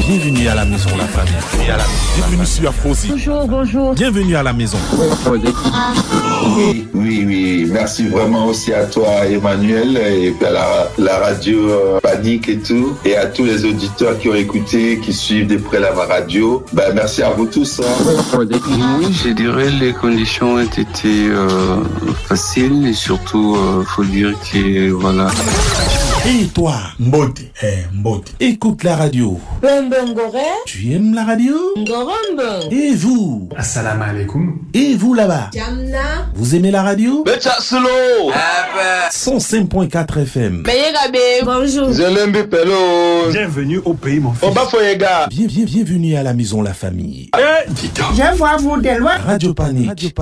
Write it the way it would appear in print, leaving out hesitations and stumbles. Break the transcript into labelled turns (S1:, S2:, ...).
S1: Bienvenue à la maison, la famille. Bienvenue sur Afrosi.
S2: Bonjour.
S1: Bienvenue à la maison.
S3: Oui. Merci vraiment aussi à toi, Emmanuel, et puis à la radio Panique et tout, et à tous les auditeurs qui ont écouté, qui suivent de près la radio. Merci à vous tous.
S4: Oui, je dirais les conditions ont été faciles et surtout, faut dire que voilà.
S1: Et toi, Mbote, écoute la radio. Tu aimes la radio? Et vous?
S5: Assalamu alaikum.
S1: Et vous là-bas? Vous aimez la radio? 105.4 FM.
S2: Bonjour.
S5: Bienvenue au pays, mon fils.
S1: Bienvenue à la maison, la famille.
S2: Je vois vous de loin.
S1: Radio Panique.